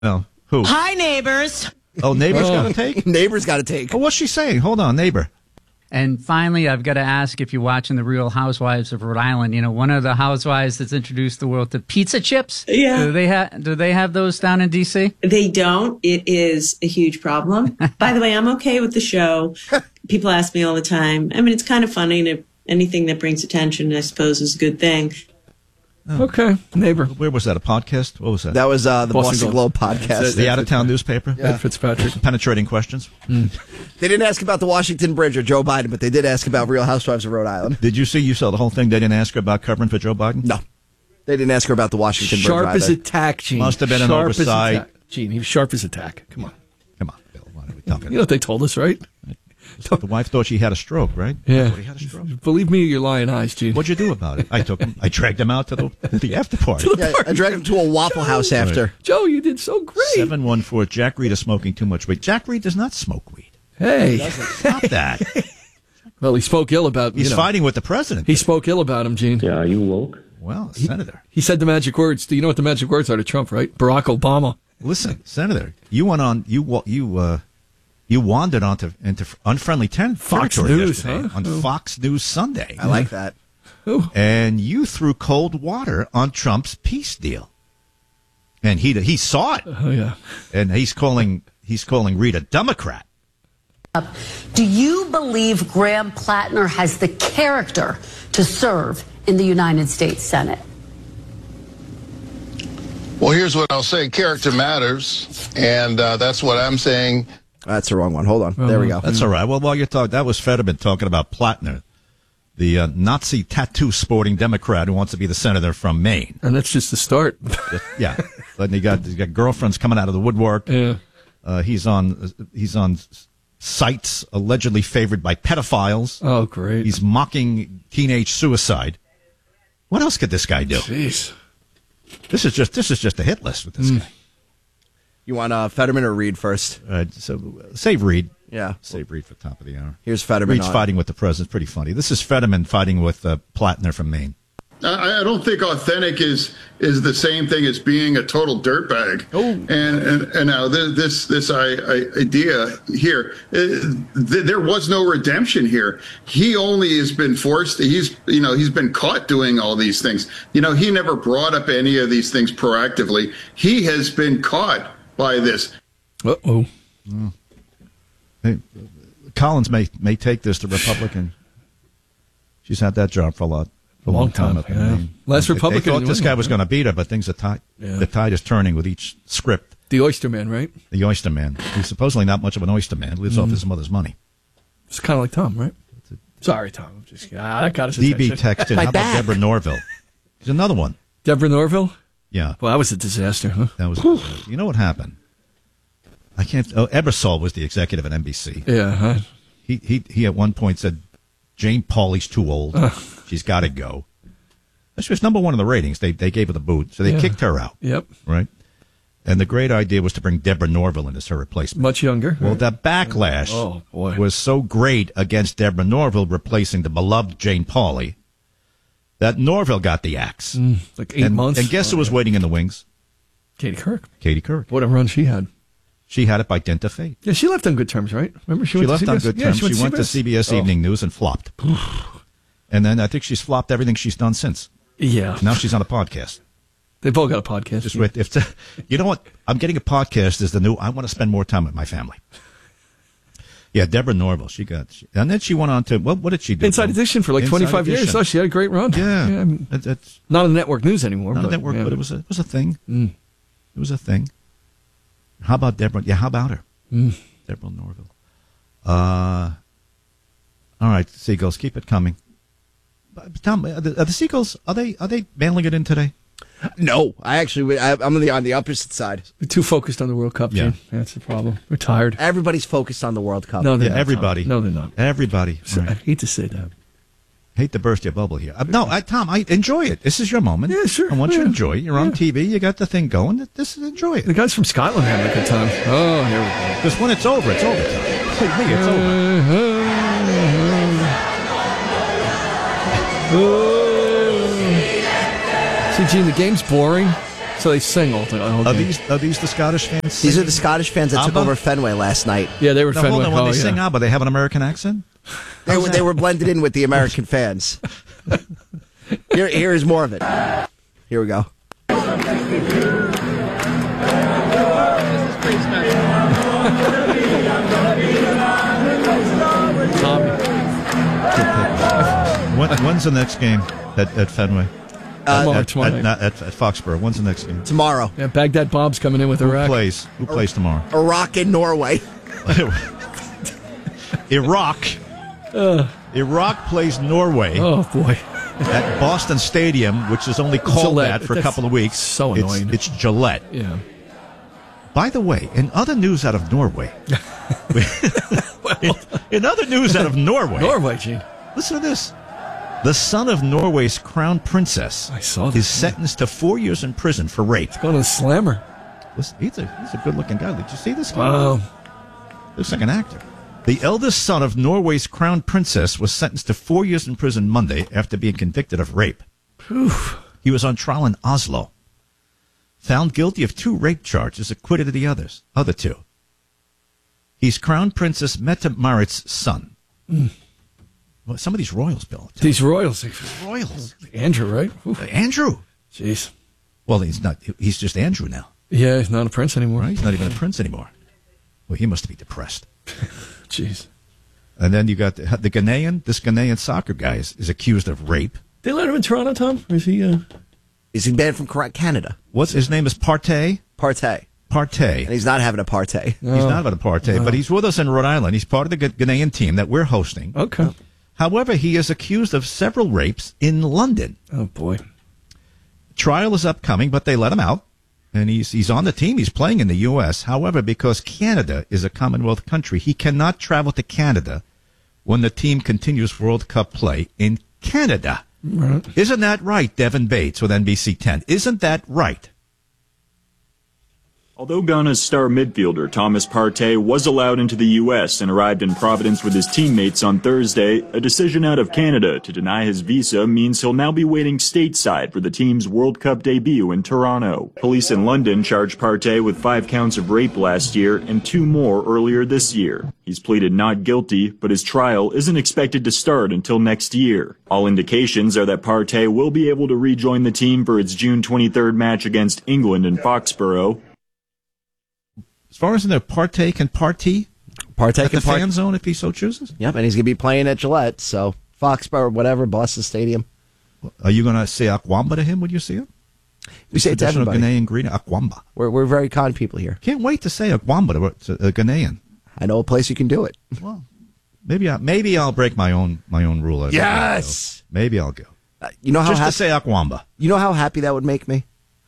No. Who? Hi, neighbors. Oh, neighbor's got to take? Neighbor's got to take. Oh, what's she saying? Hold on, neighbor. And finally, I've got to ask if you're watching The Real Housewives of Rhode Island. You know, one of the housewives that's introduced the world to pizza chips. Yeah. Do they have those down in D.C.? They don't. It is a huge problem. By the way, I'm okay with the show. People ask me all the time. I mean, it's kind of funny, and anything that brings attention, I suppose, is a good thing. Oh. Okay, neighbor. Where was that? A podcast? What was that? That was the Boston Globe podcast. The out-of-town newspaper? Yeah. Fitzpatrick. Penetrating questions? They didn't ask about the Washington Bridge or Joe Biden, but they did ask about Real Housewives of Rhode Island. Did you saw the whole thing? They didn't ask her about covering for Joe Biden? No. They didn't ask her about the Washington Bridge Sharp either. as a tack, Gene. Must have been an Sharp as a oversight. tack. Gene, he was sharp as a tack. Come on. Come on, Bill. What are we talking You know what they told us, right? The wife thought she had a stroke, right? Yeah. He had a stroke. Believe me, you're lying eyes, Gene. What'd you do about it? I dragged him out to the after party. Yeah, I dragged him to a Waffle House after. Joe, you did so great. 714, Jack Reed is smoking too much weed. Jack Reed does not smoke weed. Hey. Stop that. Well, he spoke ill about He's fighting with the president. He spoke ill about him, Gene. Yeah, are you woke? Well, Senator. He said the magic words. Do you know what the magic words are to Trump, right? Barack Obama. Listen, Senator, you went on, you wandered into unfriendly Fox territory News, yesterday huh? on Fox News Sunday. I like that. And you threw cold water on Trump's peace deal. And he saw it. Oh, yeah. And he's calling Reed a Democrat. Do you believe Graham Plattner has the character to serve in the United States Senate? Well, here's what I'll say. Character matters, and that's what I'm saying. That's the wrong one. Hold on. There we go. That's all right. Well, while you're talking, that was Fetterman talking about Plattner, the Nazi tattoo sporting Democrat who wants to be the senator from Maine. And that's just the start. Yeah. Then he's got girlfriends coming out of the woodwork. Yeah. He's on sites allegedly favored by pedophiles. Oh, great. He's mocking teenage suicide. What else could this guy do? Jeez. This is just a hit list with this guy. You want Fetterman or Reed first? So save Reed. Yeah. Save Reed for top of the hour. Here's Fetterman. Reed's fighting with the president. Pretty funny. This is Fetterman fighting with Plattner from Maine. I don't think authentic is the same thing as being a total dirtbag. Oh. And now this idea here, there was no redemption here. He only has been forced. He's been caught doing all these things. He never brought up any of these things proactively. He has been caught by this. Uh-oh. Hey, Collins may take this to Republican. She's had that job for a long time. Up yeah. Last Republican. They thought this guy was going to beat her, but things are tight. Yeah. The tide is turning with each script. The Oyster Man, right? The Oyster Man. He's supposedly not much of an oyster man. Lives off his mother's money. It's kind of like Tom, right? Sorry, Tom. I'm just that got his DB attention. texted. How about Deborah Norville? There's another one. Deborah Norville? Yeah. Well, that was a disaster, huh? That was. You know what happened? I can't. Oh, Ebersol was the executive at NBC. Yeah. Huh? He at one point said, "Jane Pauley's too old. She's got to go." She was number one in the ratings. They gave her the boot, so they kicked her out. Yep. Right. And the great idea was to bring Deborah Norville in as her replacement. Much younger. Well, the backlash was so great against Deborah Norville replacing the beloved Jane Pauley that Norville got the axe. Like 8 months. And guess who was waiting in the wings? Katie Couric. Katie Couric. What a run she had. She had it by dint of fate. Yeah, she left on good terms, right? Remember, she left to on CBS? good Yeah, terms. She went to CBS Evening News and flopped. And then I think she's flopped everything she's done since. Yeah. Now she's on a podcast. They've all got a podcast. Just wait. You know what? I'm getting a podcast is the new. I want to spend more time with my family. Yeah, Deborah Norville. And then she went on to what did she do? Inside Edition for like 25 years. Oh, she had a great run. Yeah. I mean, it's not on network news anymore. Not on network, but it was a thing. It was a thing. How about Deborah? Yeah, how about her? Deborah Norville. All right, Seagulls, keep it coming. Tom, are the Seagulls, are they mailing it in today? No, I'm on the opposite side. They're too focused on the World Cup, Gene. That's the problem. We're tired. Everybody's focused on the World Cup. No, they're not. Everybody. Tom. No, they're not. Everybody. So, right. I hate to say that. Hate to burst your bubble here. Tom, I enjoy it. This is your moment. Yeah, sure. I want you to enjoy it. You're on TV. You got the thing going. Enjoy it. The guys from Scotland having a good time. Oh, here we go. Because when it's over, it's over, Tom. Believe me, it's over. See, Gene, the game's boring. So they sing all the whole Are game. these the Scottish fans? These are the Scottish fans that took ABBA? over Fenway last night. Yeah, they were No, Fenway. hold on. When they yeah. sing ABBA, they have an American accent? They were blended in with the American fans. Here is more of it. Here we go. When's the next game at Fenway? Tomorrow night. At Foxborough. When's the next game? Tomorrow. Yeah, Baghdad Bob's coming in with Who Iraq. plays? Who plays tomorrow? Iraq and Norway. Iraq. Iraq plays Norway Oh, boy. at Boston Stadium, which is only called Gillette. that for a That's couple of weeks. so annoying. It's Gillette. Yeah. By the way, in other news out of Norway, in other news out of Norway, Norway, Gene. listen to this. The son of Norway's crown princess I saw is this. sentenced to 4 years in prison for rape. Going to the slammer. Listen, he's a good-looking guy. Did you see this guy? Wow. Looks like an actor. The eldest son of Norway's crown princess was sentenced to 4 years in prison Monday after being convicted of rape. He was on trial in Oslo. Found guilty of 2 rape charges, acquitted of the other 2. He's Crown Princess Mette-Marit's son. Well, some of these royals, Bill. These royals. Royals. Andrew, right? Ooh. Andrew. Jeez. Well, he's not. He's just Andrew now. Yeah, he's not a prince anymore. Right? He's not even a prince anymore. Well, he must be depressed. Jeez. And then you got the Ghanaian. This Ghanaian soccer guy is accused of rape. They let him in Toronto, Tom? Or is he... Is he banned from Canada? What's his name? Is Partey? Partey. Partey. And he's not having a partay. He's not about a partay, but he's with us in Rhode Island. He's part of the Ghanaian team that we're hosting. Okay. However, he is accused of several rapes in London. Oh, boy. Trial is upcoming, but they let him out, and he's on the team. He's playing in the U.S. However, because Canada is a Commonwealth country, he cannot travel to Canada when the team continues World Cup play in Canada. Right. Isn't that right, Devin Bates with NBC 10? Isn't that right? Although Ghana's star midfielder Thomas Partey was allowed into the U.S. and arrived in Providence with his teammates on Thursday, a decision out of Canada to deny his visa means he'll now be waiting stateside for the team's World Cup debut in Toronto. Police in London charged Partey with 5 counts of rape last year and 2 more earlier this year. He's pleaded not guilty, but his trial isn't expected to start until next year. All indications are that Partey will be able to rejoin the team for its June 23rd match against England in Foxborough. As far as in the Partey can party Partey at the fan zone if he so chooses? Yep, and he's going to be playing at Gillette, so Foxborough, whatever, Boston Stadium. Are you going to say Akwamba to him when you see him? We say it to Traditional everybody. Ghanaian greeting, Akwamba. We're very kind people here. Can't wait to say Akwamba to a Ghanaian. I know a place you can do it. Well, maybe I'll break my own rule. Yes! Maybe I'll go. You know how Just to say Akwamba. You know how happy that would make me?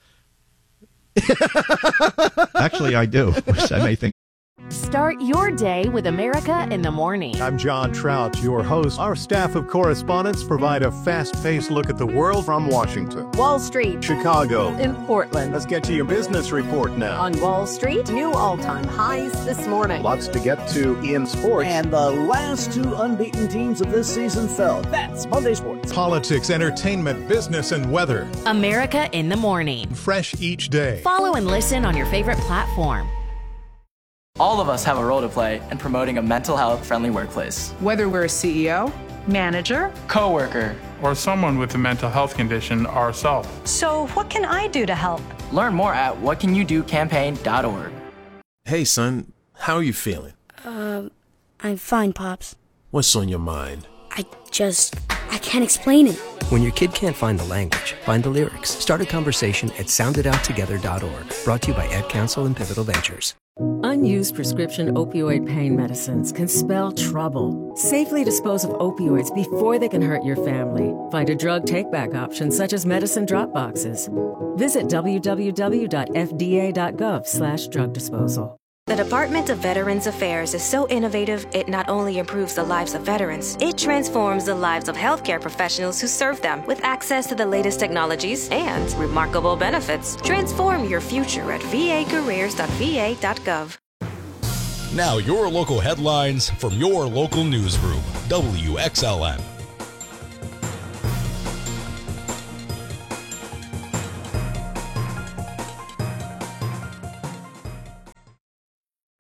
Actually, I do. Which I may think. Start your day with America in the Morning. I'm John Trout, your host. Our staff of correspondents provide a fast-paced look at the world from Washington, Wall Street, Chicago, in Portland. Let's get to your business report now. On Wall Street, new all-time highs this morning. Lots to get to in sports. And the last 2 unbeaten teams of this season fell. That's Monday Sports. Politics, entertainment, business, and weather. America in the Morning. Fresh each day. Follow and listen on your favorite platform. All of us have a role to play in promoting a mental health friendly workplace. Whether we're a CEO, manager, coworker, or someone with a mental health condition ourselves. So what can I do to help? Learn more at whatcanyoudocampaign.org. Hey son, how are you feeling? I'm fine, Pops. What's on your mind? I can't explain it. When your kid can't find the language, find the lyrics. Start a conversation at sounditouttogether.org. Brought to you by Ad Council and Pivotal Ventures. Unused prescription opioid pain medicines can spell trouble. Safely dispose of opioids before they can hurt your family. Find a drug take-back option such as medicine drop boxes. Visit www.fda.gov/drug disposal. The Department of Veterans Affairs is so innovative, it not only improves the lives of veterans, it transforms the lives of healthcare professionals who serve them with access to the latest technologies and remarkable benefits. Transform your future at vacareers.va.gov. Now your local headlines from your local newsroom, WXLN.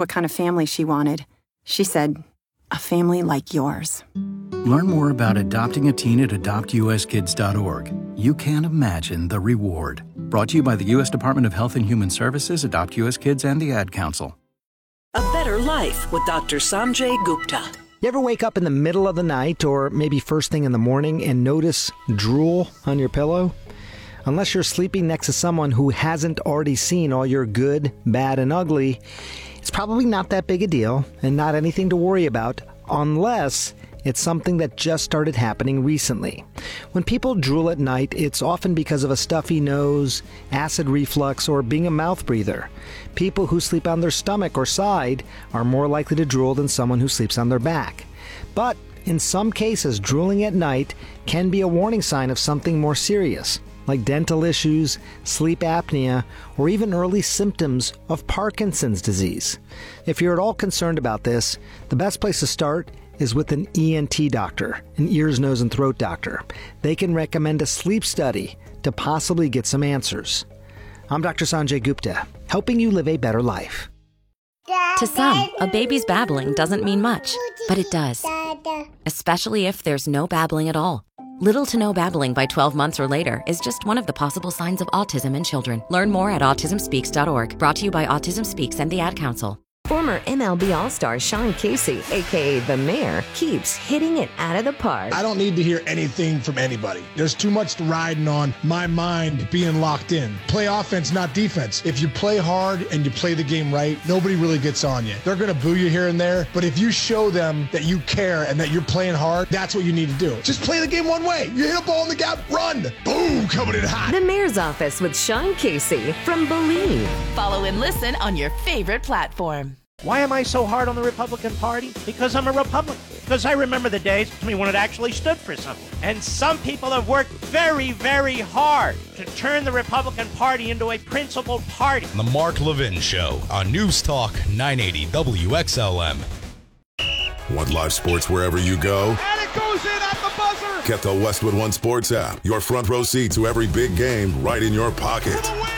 what kind of family she wanted. She said, a family like yours. Learn more about adopting a teen at adoptuskids.org. You can't imagine the reward. Brought to you by the U.S. Department of Health and Human Services, Adopt U.S. Kids, and the Ad Council. A Better Life with Dr. Sanjay Gupta. You ever wake up in the middle of the night or maybe first thing in the morning and notice drool on your pillow? Unless you're sleeping next to someone who hasn't already seen all your good, bad, and ugly, it's probably not that big a deal and not anything to worry about unless it's something that just started happening recently. When people drool at night, it's often because of a stuffy nose, acid reflux, or being a mouth breather. People who sleep on their stomach or side are more likely to drool than someone who sleeps on their back. But in some cases, drooling at night can be a warning sign of something more serious, like dental issues, sleep apnea, or even early symptoms of Parkinson's disease. If you're at all concerned about this, the best place to start is with an ENT doctor, an ears, nose, and throat doctor. They can recommend a sleep study to possibly get some answers. I'm Dr. Sanjay Gupta, helping you live a better life. To some, a baby's babbling doesn't mean much, but it does. Especially if there's no babbling at all. Little to no babbling by 12 months or later is just one of the possible signs of autism in children. Learn more at autismspeaks.org. Brought to you by Autism Speaks and the Ad Council. Former MLB All-Star Sean Casey, a.k.a. The Mayor, keeps hitting it out of the park. I don't need to hear anything from anybody. There's too much riding on my mind being locked in. Play offense, not defense. If you play hard and you play the game right, nobody really gets on you. They're going to boo you here and there, but if you show them that you care and that you're playing hard, that's what you need to do. Just play the game one way. You hit a ball in the gap, run. Boom, coming in hot. The Mayor's Office with Sean Casey from Believe. Follow and listen on your favorite platform. Why am I so hard on the Republican Party? Because I'm a Republican. Because I remember the days when it actually stood for something. And some people have worked very, very hard to turn the Republican Party into a principled party. The Mark Levin Show on News Talk 980 WXLM. Want live sports wherever you go? And it goes in at the buzzer! Get the Westwood One Sports app. Your front row seat to every big game right in your pocket.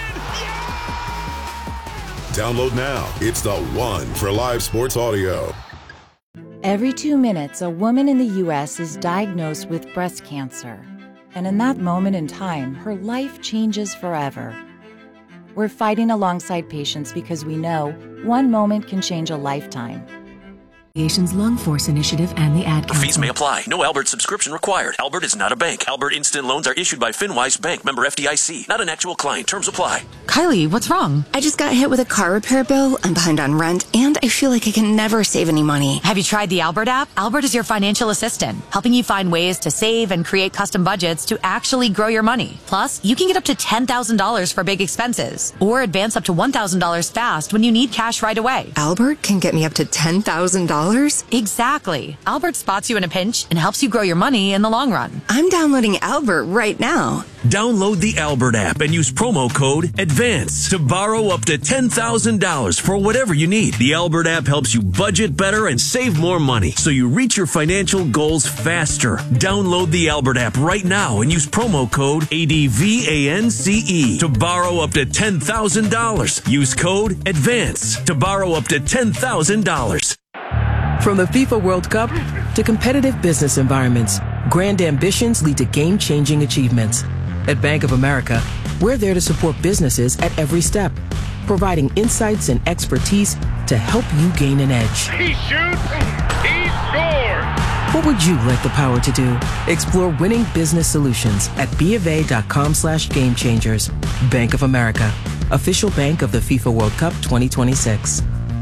Download now. It's the one for live sports audio. Every 2 minutes, a woman in the U.S. is diagnosed with breast cancer. And in that moment in time, her life changes forever. We're fighting alongside patients because we know one moment can change a lifetime. Nation's Lung Force Initiative and the Ad Council. Fees may apply. No Albert subscription required. Albert is not a bank. Albert Instant Loans are issued by FinWise Bank, member FDIC. Not an actual client. Terms apply. Kylie, what's wrong? I just got hit with a car repair bill. I'm behind on rent, and I feel like I can never save any money. Have you tried the Albert app? Albert is your financial assistant, helping you find ways to save and create custom budgets to actually grow your money. Plus, you can get up to $10,000 for big expenses, or advance up to $1,000 fast when you need cash right away. Albert can get me up to $10,000? Exactly. Albert spots you in a pinch and helps you grow your money in the long run. I'm downloading Albert right now. Download the Albert app and use promo code ADVANCE to borrow up to $10,000 for whatever you need. The Albert app helps you budget better and save more money so you reach your financial goals faster. Download the Albert app right now and use promo code ADVANCE to borrow up to $10,000. Use code ADVANCE to borrow up to $10,000. From the FIFA World Cup to competitive business environments, grand ambitions lead to game-changing achievements. At Bank of America, we're there to support businesses at every step, providing insights and expertise to help you gain an edge. He shoots, he scores! What would you like the power to do? Explore winning business solutions at BofA.com/gamechangers. Bank of America, official bank of the FIFA World Cup 2026.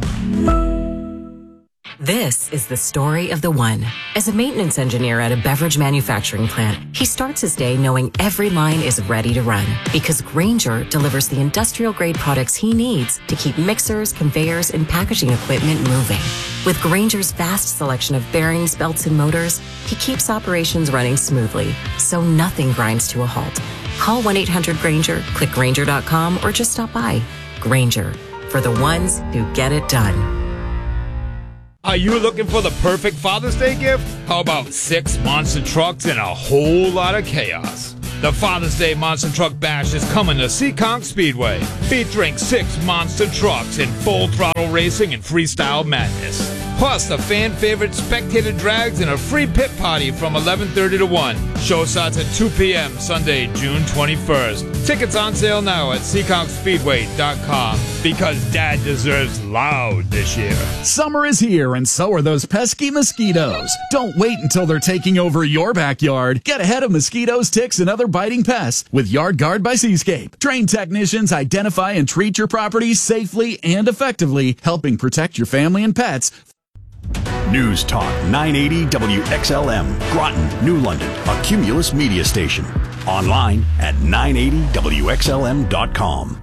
This is the story of the one. As a maintenance engineer at a beverage manufacturing plant, he starts his day knowing every line is ready to run because Grainger delivers the industrial-grade products he needs to keep mixers, conveyors, and packaging equipment moving. With Grainger's vast selection of bearings, belts, and motors, he keeps operations running smoothly, so nothing grinds to a halt. Call 1-800-GRAINGER, click Grainger.com, or just stop by. Grainger, for the ones who get it done. Are you looking for the perfect Father's Day gift? How about 6 monster trucks and a whole lot of chaos? The Father's Day Monster Truck Bash is coming to Seekonk Speedway, featuring 6 monster trucks in full throttle racing and freestyle madness. Plus, the fan-favorite spectator drags and a free pit party from 11:30 to 1. Show starts at 2 p.m. Sunday, June 21st. Tickets on sale now at SeekonkSpeedway.com because Dad deserves loud this year. Summer is here, and so are those pesky mosquitoes. Don't wait until they're taking over your backyard. Get ahead of mosquitoes, ticks, and other biting pests with Yard Guard by Seascape. Trained technicians identify and treat your property safely and effectively, helping protect your family and pets. News Talk 980 WXLM, Groton, New London, a Cumulus media station. Online at 980WXLM.com.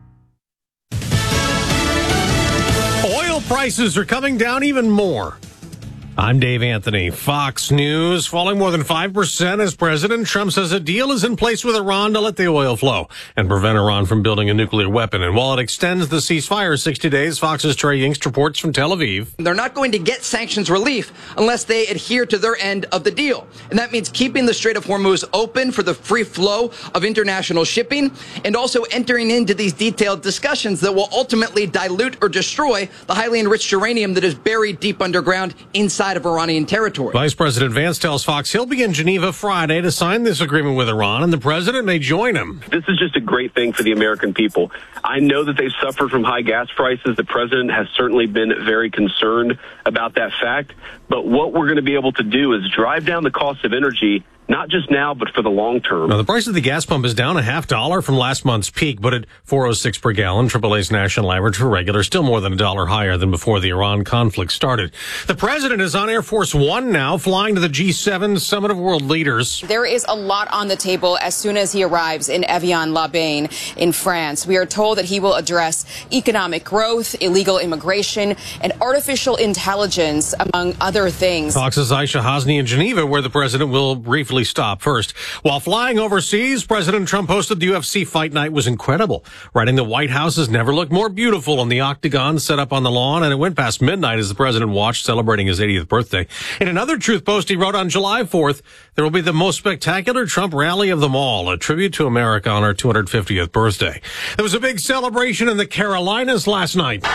Oil prices are coming down even more. I'm Dave Anthony. Fox News falling more than 5% as President Trump says a deal is in place with Iran to let the oil flow and prevent Iran from building a nuclear weapon. And while it extends the ceasefire 60 days, Fox's Trey Yingst reports from Tel Aviv. They're not going to get sanctions relief unless they adhere to their end of the deal. And that means keeping the Strait of Hormuz open for the free flow of international shipping and also entering into these detailed discussions that will ultimately dilute or destroy the highly enriched uranium that is buried deep underground inside of Iranian territory. Vice President Vance tells Fox he'll be in Geneva Friday to sign this agreement with Iran, and the president may join him. This is just a great thing for the American people. I know that they've suffered from high gas prices. The president has certainly been very concerned about that fact. But what we're going to be able to do is drive down the cost of energy, not just now, but for the long term. Now, the price of the gas pump is down $0.50 from last month's peak, but at $4.06 per gallon, AAA's national average for regular, still more than $1 higher than before the Iran conflict started. The president is on Air Force One now, flying to the G7 Summit of World Leaders. There is a lot on the table as soon as he arrives in Evian-les-Bains in France. We are told that he will address economic growth, illegal immigration, and artificial intelligence, among other things. Fox's Aisha Hasni in Geneva, where the president will briefly stop first. While flying overseas, President Trump hosted the UFC Fight Night was incredible, writing the White House has never looked more beautiful on the octagon set up on the lawn, and it went past midnight as the president watched, celebrating his 80th birthday. In another truth post he wrote on July 4th, there will be the most spectacular Trump rally of them all, a tribute to America on our 250th birthday. There was a big celebration in the Carolinas last night.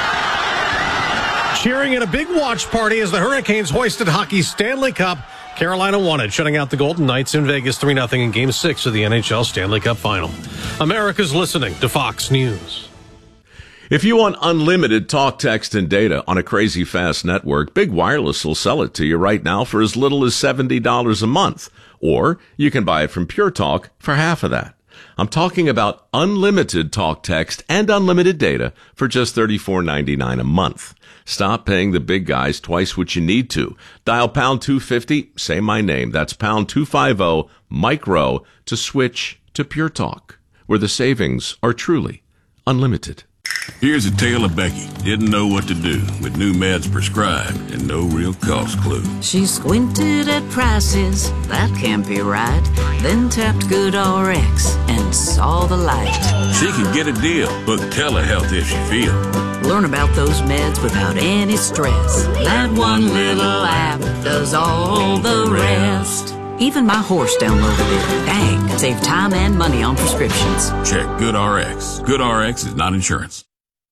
Cheering at a big watch party as the Hurricanes hoisted hockey's Stanley Cup. Carolina won it, shutting out the Golden Knights in Vegas 3-0 in Game 6 of the NHL Stanley Cup Final. America's listening to Fox News. If you want unlimited talk, text, and data on a crazy fast network, Big Wireless will sell it to you right now for as little as $70 a month. Or you can buy it from Pure Talk for half of that. I'm talking about unlimited talk, text, and unlimited data for just $34.99 a month. Stop paying the big guys twice what you need to. Dial pound 250, say my name. That's pound 250, micro, to switch to Pure Talk, where the savings are truly unlimited. Here's a tale of Becky. Didn't know what to do with new meds prescribed and no real cost clue. She squinted at prices, that can't be right. Then tapped GoodRx and saw the light. She can get a deal, book telehealth if she feels. Learn about those meds without any stress. That one little app does all the rest. Even my horse downloaded it. Dang, save time and money on prescriptions. Check GoodRx. GoodRx is not insurance.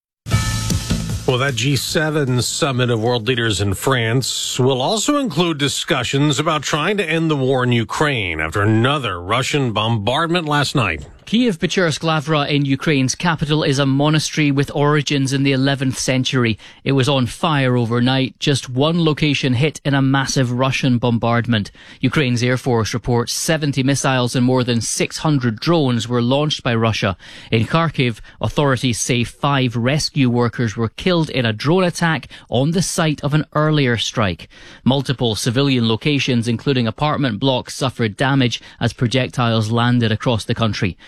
Well, that G7 summit of world leaders in France will also include discussions about trying to end the war in Ukraine after another Russian bombardment last night. Kiev-Pechersk Lavra in Ukraine's capital is a monastery with origins in the 11th century. It was on fire overnight, just one location hit in a massive Russian bombardment. Ukraine's Air Force reports 70 missiles and more than 600 drones were launched by Russia. In Kharkiv, authorities say 5 rescue workers were killed in a drone attack on the site of an earlier strike. Multiple civilian locations, including apartment blocks, suffered damage as projectiles landed across the country.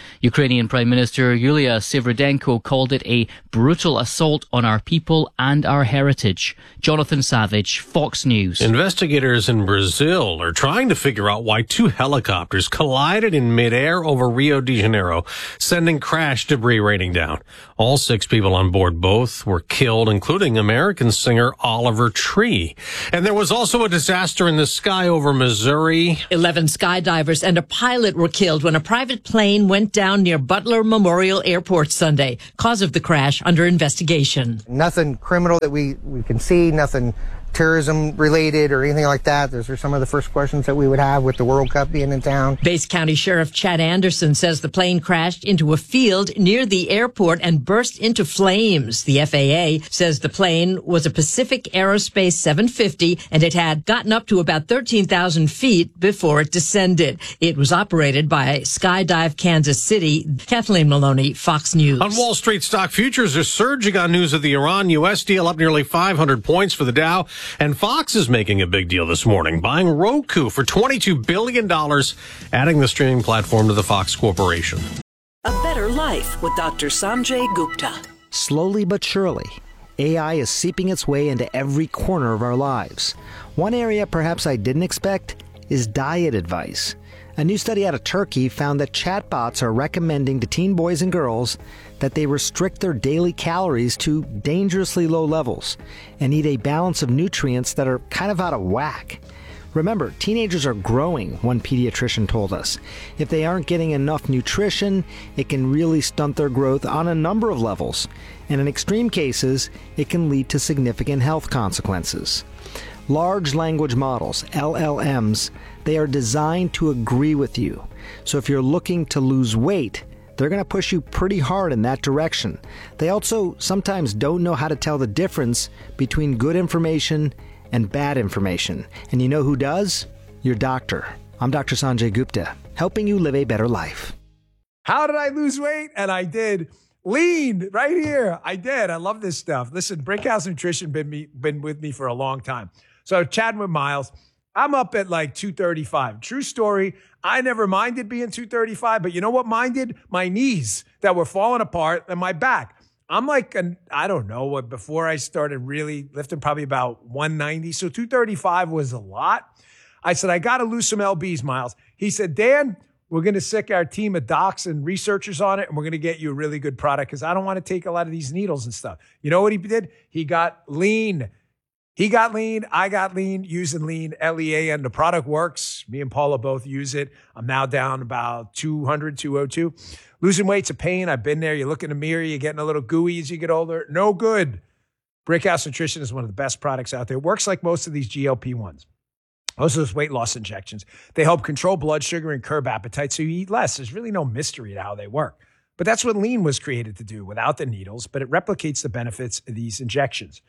Ukrainian Prime Minister Yulia Sviridenko called it a brutal assault on our people and our heritage. Jonathan Savage, Fox News. Investigators in Brazil are trying to figure out why two helicopters collided in midair over Rio de Janeiro, sending crash debris raining down. All 6 people on board both were killed, including American singer Oliver Tree. And there was also a disaster in the sky over Missouri. 11 skydivers and a pilot were killed when a private plane went down near Butler Memorial Airport Sunday. Cause of the crash under investigation. Nothing criminal that we can see, nothing terrorism related or anything like that. Those are some of the first questions that we would have with the World Cup being in town. Bates County Sheriff Chad Anderson says the plane crashed into a field near the airport and burst into flames. The FAA says the plane was a Pacific Aerospace 750 and it had gotten up to about 13,000 feet before it descended. It was operated by Skydive Kansas City. Kathleen Maloney, Fox News. On Wall Street, stock futures are surging on news of the Iran-U.S. deal, up nearly 500 points for the Dow. And Fox is making a big deal this morning, buying Roku for $22 billion, adding the streaming platform to the Fox Corporation. A better life with Dr. Sanjay Gupta. Slowly but surely, AI is seeping its way into every corner of our lives. One area perhaps I didn't expect is diet advice. A new study out of Turkey found that chatbots are recommending to teen boys and girls that they restrict their daily calories to dangerously low levels and eat a balance of nutrients that are kind of out of whack. Remember, teenagers are growing, one pediatrician told us. If they aren't getting enough nutrition, it can really stunt their growth on a number of levels. And in extreme cases, it can lead to significant health consequences. Large language models, LLMs, they are designed to agree with you. So if you're looking to lose weight, they're going to push you pretty hard in that direction. They also sometimes don't know how to tell the difference between good information and bad information. And you know who does? Your doctor. I'm Dr. Sanjay Gupta, helping you live a better life. How did I lose weight? And I did. Lean, right here. I did. I love this stuff. Listen, Brickhouse Nutrition been with me for a long time. So chatting with Miles, I'm up at like 235. True story. I never minded being 235, but you know what minded? My knees that were falling apart and my back. I'm like, I don't know, before I started really lifting, probably about 190. So 235 was a lot. I said, I got to lose some lbs, Miles. He said, Dan, we're going to sick our team of docs and researchers on it, and we're going to get you a really good product because I don't want to take a lot of these needles and stuff. You know what he did? He got lean. He got lean. I got lean using lean, LEAN. The product works. Me and Paula both use it. I'm now down about 200, 202. Losing weight's a pain. I've been there. You look in the mirror, you're getting a little gooey as you get older. No good. Brickhouse Nutrition is one of the best products out there. It works like most of these GLP-1s. Most of those weight loss injections. They help control blood sugar and curb appetite so you eat less. There's really no mystery to how they work. But that's what lean was created to do without the needles, but it replicates the benefits of these injections.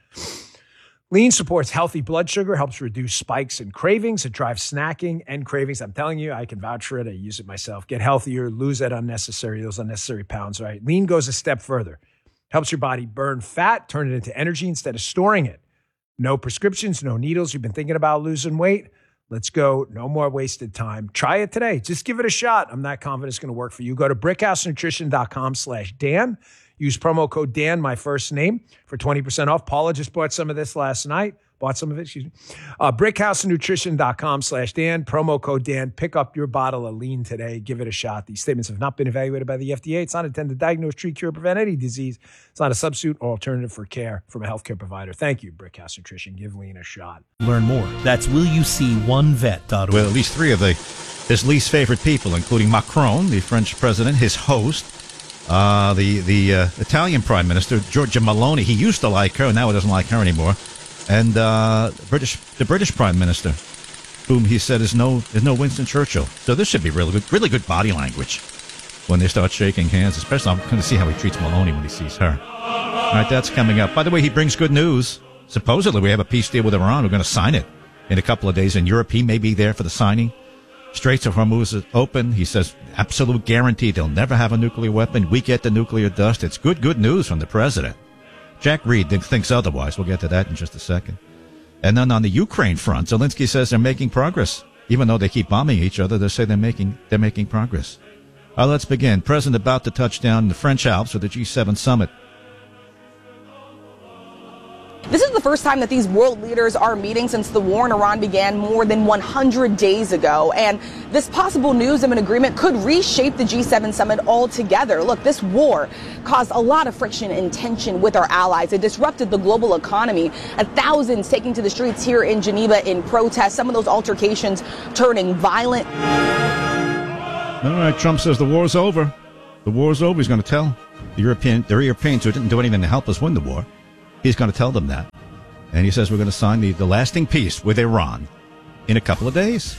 Lean supports healthy blood sugar, helps reduce spikes and cravings. It drives snacking and cravings. I'm telling you, I can vouch for it. I use it myself. Get healthier, lose those unnecessary pounds, right? Lean goes a step further. Helps your body burn fat, turn it into energy instead of storing it. No prescriptions, no needles. You've been thinking about losing weight? Let's go. No more wasted time. Try it today. Just give it a shot. I'm not confident it's going to work for you. Go to brickhousenutrition.com/Dan. Use promo code Dan, my first name, for 20% off. Paula just bought some of this last night. Brickhousenutrition.com/Dan. Promo code Dan. Pick up your bottle of lean today. Give it a shot. These statements have not been evaluated by the FDA. It's not intended to diagnose, treat, cure, prevent any disease. It's not a substitute or alternative for care from a healthcare provider. Thank you, Brickhouse Nutrition. Give lean a shot. Learn more. That's willyouseeonevet.org. Well, at least three of his least favorite people, including Macron, the French president, his host, the Italian Prime Minister, Giorgia Meloni. He used to like her, now he doesn't like her anymore. And the British Prime Minister, whom he said is no Winston Churchill. So this should be really good body language when they start shaking hands. Especially, I'm going to see how he treats Meloni when he sees her. All right, that's coming up. By the way, he brings good news. Supposedly, we have a peace deal with Iran. We're going to sign it in a couple of days in Europe. He may be there for the signing. Straits of Hormuz is open. He says absolute guarantee they'll never have a nuclear weapon. We get the nuclear dust. It's good news from the president. Jack Reed thinks otherwise. We'll get to that in just a second. And then on the Ukraine front, Zelensky says they're making progress. Even though they keep bombing each other, they say they're making progress. Let's begin. President about to touch down in the French Alps for the G7 summit. This is the first time that these world leaders are meeting since the war in Iran began more than 100 days ago. And this possible news of an agreement could reshape the G7 summit altogether. Look, this war caused a lot of friction and tension with our allies. It disrupted the global economy, and thousands taking to the streets here in Geneva in protest. Some of those altercations turning violent. All right, Trump says the war's over. The war's over. He's going to tell the Europeans who didn't do anything to help us win the war. He's going to tell them that. And he says we're going to sign the lasting peace with Iran in a couple of days.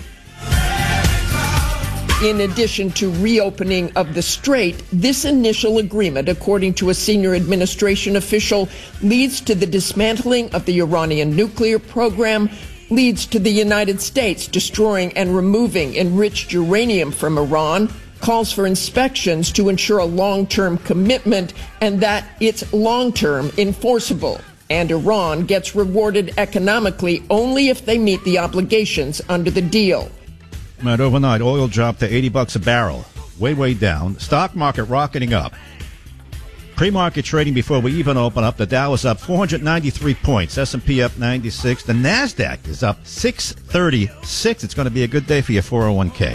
In addition to reopening of the strait, this initial agreement, according to a senior administration official, leads to the dismantling of the Iranian nuclear program, leads to the United States destroying and removing enriched uranium from Iran, calls for inspections to ensure a long-term commitment and that it's long-term enforceable. And Iran gets rewarded economically only if they meet the obligations under the deal. Right, overnight, oil dropped to $80 a barrel, way down. Stock market rocketing up. Pre-market trading before we even open up, the Dow is up 493 points, S&P up 96, the NASDAQ is up 636. It's going to be a good day for your 401k.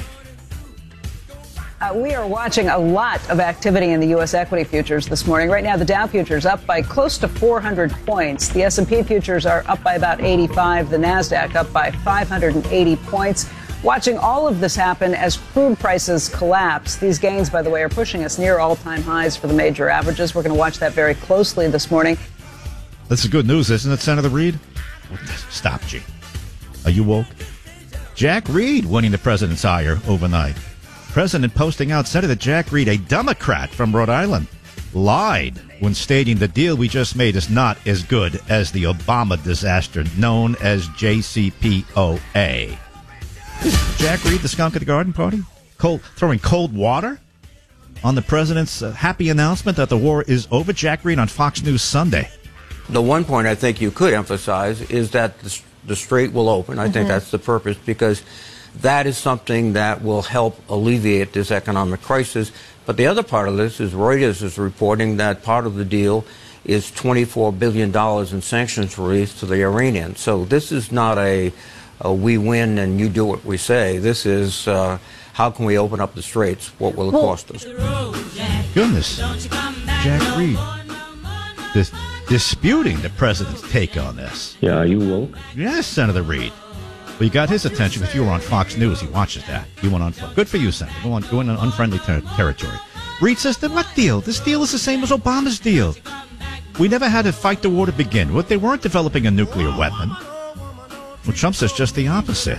We are watching a lot of activity in the U.S. equity futures this morning. Right now, the Dow futures up by close to 400 points. The S&P futures are up by about 85. The NASDAQ up by 580 points. Watching all of this happen as crude prices collapse. These gains, by the way, are pushing us near all-time highs for the major averages. We're going to watch that very closely this morning. This is good news, isn't it, Senator Reid? Stop, G. Are you woke? Jack Reed winning the president's hire overnight. President posting out Senator Jack Reed, a Democrat from Rhode Island, lied when stating the deal we just made is not as good as the Obama disaster known as JCPOA. Jack Reed, the skunk at the garden party, throwing cold water on the president's happy announcement that the war is over. Jack Reed on Fox News Sunday. The one point I think you could emphasize is that the strait will open. I think that's the purpose, because that is something that will help alleviate this economic crisis. But the other part of this is Reuters is reporting that part of the deal is $24 billion in sanctions relief to the Iranians. So this is not a we win and you do what we say. This is how can we open up the straits? What will it cost us? Goodness. Jack Reed disputing the president's take on this. Yeah, are you woke? Yes, Senator Reed. Well, you got his attention. If you were on Fox News, he watches that. You went on. Good for you, Senator. Go in unfriendly territory. Reed says, what deal? This deal is the same as Obama's deal. We never had to fight the war to begin with. They weren't developing a nuclear weapon. Well, Trump says just the opposite.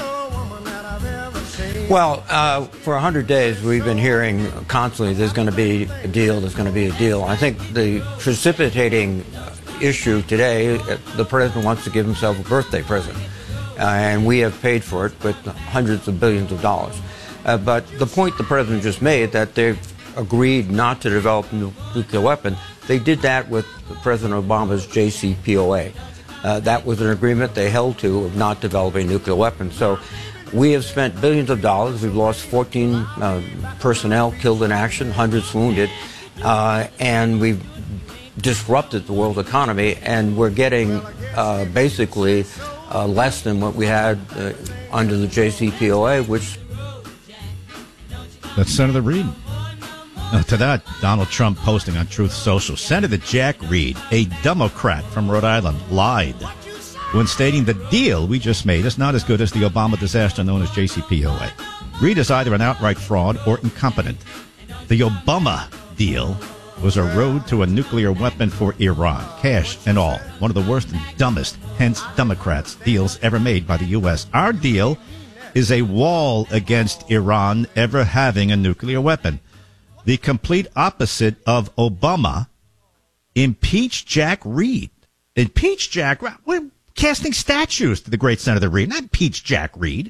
Well, for 100 days, we've been hearing constantly there's going to be a deal, there's going to be a deal. I think the precipitating issue today, the president wants to give himself a birthday present. And we have paid for it with hundreds of billions of dollars. But the point the president just made, that they've agreed not to develop a nuclear weapon, they did that with President Obama's JCPOA. That was an agreement they held to of not developing a nuclear weapon. So we have spent billions of dollars. We've lost 14 personnel killed in action, hundreds wounded, and we've disrupted the world economy, and we're getting basically less than what we had under the JCPOA, which... That's Senator Reed. To that, Donald Trump posting on Truth Social, Senator Jack Reed, a Democrat from Rhode Island, lied when stating the deal we just made is not as good as the Obama disaster known as JCPOA. Reed is either an outright fraud or incompetent. The Obama deal was a road to a nuclear weapon for Iran, cash and all. One of the worst and dumbest, hence Democrats, deals ever made by the U.S. Our deal is a wall against Iran ever having a nuclear weapon. The complete opposite of Obama. Impeach Jack Reed. Impeach Jack Reed. We're casting statues to the great Senator Reed, not impeach Jack Reed.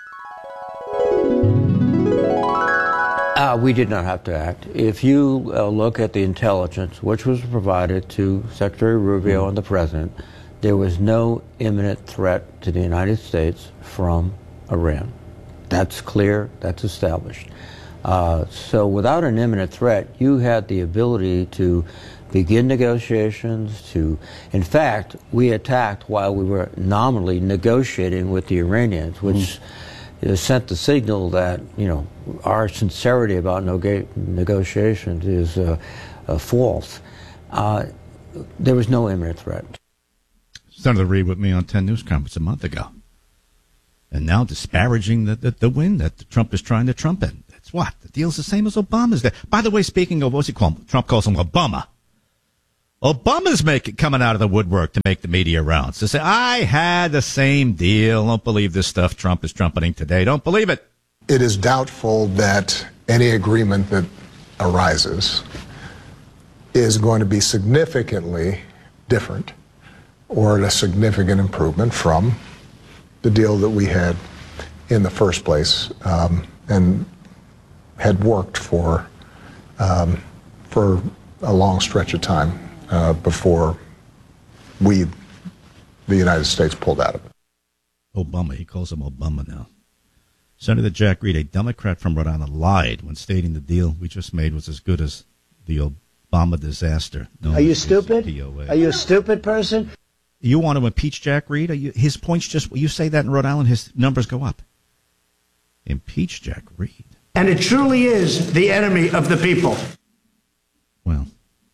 We did not have to act. If you look at the intelligence which was provided to Secretary Rubio and the President, there was no imminent threat to the United States from Iran. That's clear. That's established. So without an imminent threat, you had the ability to begin negotiations. In fact, we attacked while we were nominally negotiating with the Iranians, which sent the signal that our sincerity about negotiations is false. There was no imminent threat. Senator Reid with me on 10 News Conference a month ago, and now disparaging the win that Trump is trying to trumpet. It's what? The deal's the same as Obama's. By the way, speaking of, what's he called? Trump calls him Obama. Obama's coming out of the woodwork to make the media rounds to say, I had the same deal. Don't believe this stuff Trump is trumpeting today. Don't believe it. It is doubtful that any agreement that arises is going to be significantly different or a significant improvement from the deal that we had in the first place and had worked for a long stretch of time before the United States pulled out of it. Obama, he calls him Obama now. Senator Jack Reed, a Democrat from Rhode Island, lied when stating the deal we just made was as good as the Obama disaster. Are you stupid? Are you a stupid person? You want to impeach Jack Reed? His points you say that in Rhode Island, his numbers go up. Impeach Jack Reed. And it truly is the enemy of the people. Well,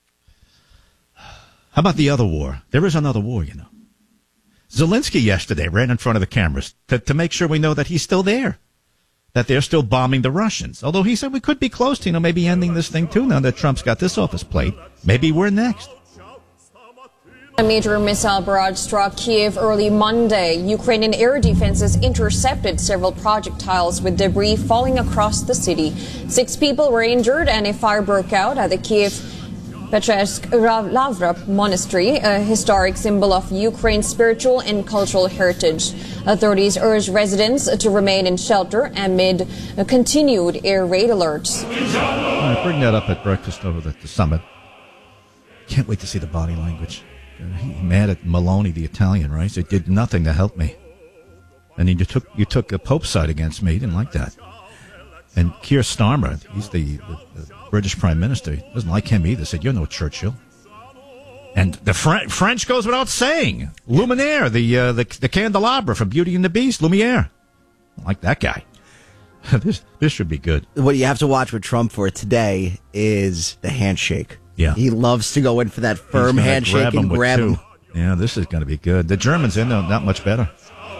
how about the other war? There is another war, Zelensky yesterday ran in front of the cameras to make sure we know that he's still there, that they're still bombing the Russians. Although he said we could be close to, maybe ending this thing too now that Trump's got this off his plate. Maybe we're next. A major missile barrage struck Kyiv early Monday. Ukrainian air defenses intercepted several projectiles with debris falling across the city. 6 people were injured and a fire broke out at the Kyiv Petresk Lavra Monastery, a historic symbol of Ukraine's spiritual and cultural heritage. Authorities urged residents to remain in shelter amid continued air raid alerts. I bring that up at breakfast over at the summit. Can't wait to see the body language. He's mad at Maloney, the Italian, right? It did nothing to help me. And you took a Pope's side against me. He didn't like that. And Keir Starmer, he's the British Prime Minister, he doesn't like him either. Said, you're no Churchill. And the French goes without saying. Luminaire, the candelabra from Beauty and the Beast, Lumiere. I like that guy. This should be good. What you have to watch with Trump for today is the handshake. Yeah. He loves to go in for that firm handshake and grab him. Yeah, this is going to be good. The Germans in there, not much better.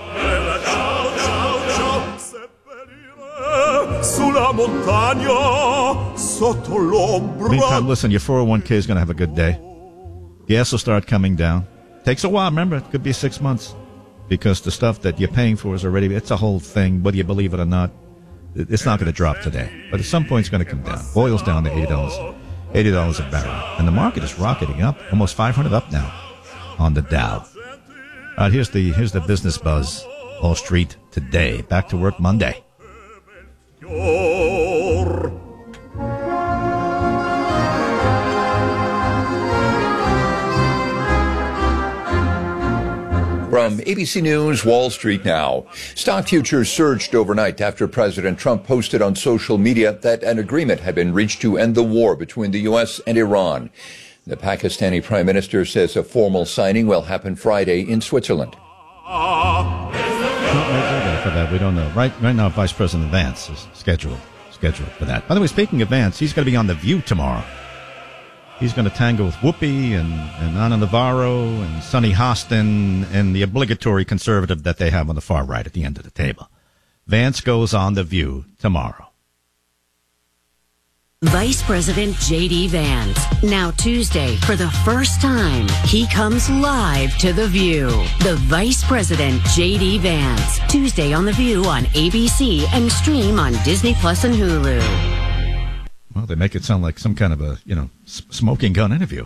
Meantime, listen, your 401k is going to have a good day. Gas will start coming down. Takes a while, remember, it could be 6 months. Because the stuff that you're paying for is already, it's a whole thing, whether you believe it or not. It's not going to drop today. But at some point, it's going to come down. Oil's down to $80 a barrel. And the market is rocketing up, almost 500 up now on the Dow. All right, here's the business buzz. Wall Street today. Back to work Monday. From ABC News, Wall Street now. Stock futures surged overnight after President Trump posted on social media that an agreement had been reached to end the war between the U.S. and Iran. The Pakistani prime minister says a formal signing will happen Friday in Switzerland. For that, we don't know. Right now, Vice President Vance is scheduled for that. By the way, speaking of Vance, he's going to be on The View tomorrow. He's going to tangle with Whoopi and Ana Navarro and Sonny Hostin and the obligatory conservative that they have on the far right at the end of the table. Vance goes on The View tomorrow. Vice President J.D. Vance. Now Tuesday, for the first time, he comes live to The View. The Vice President J.D. Vance. Tuesday on The View on ABC and stream on Disney Plus and Hulu. Well, they make it sound like some kind of a, smoking gun interview.